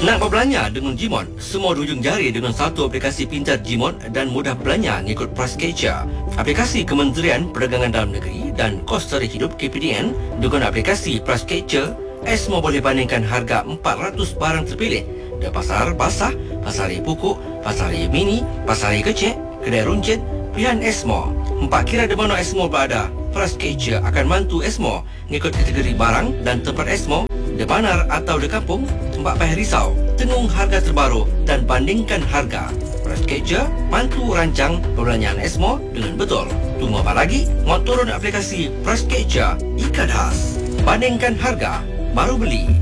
Nak berbelanja dengan Gmon? Semua hujung jari dengan satu aplikasi pintar Gmon dan mudah belanja ngikut price catcher. Aplikasi Kementerian Perdagangan Dalam Negeri dan Kos Tarikh Hidup KPDN dengan aplikasi price catcher, Esmo boleh bandingkan harga 400 barang terpilih di pasar basah, pasar raya pokok, pasar raya mini, pasar raya kecil, kedai runcit, pilihan Esmo. Empat kira di mana Esmo berada, price catcher akan bantu Esmo ngikut kategori barang dan tempat Esmo di Banar atau di kampung. Tak payah risau, tengung harga terbaru dan bandingkan harga. Price catcher bantu rancang perbelanjaan Esmo dengan betul. Tunggu apa lagi? Mau turun aplikasi Price Catcher, ikat khas. Bandingkan harga, baru beli.